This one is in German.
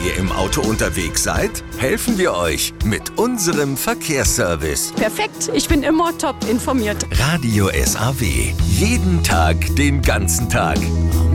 ihr im Auto unterwegs seid, helfen wir euch mit unserem Verkehrsservice. Perfekt, ich bin immer top informiert. Radio SAW. Jeden Tag, den ganzen Tag.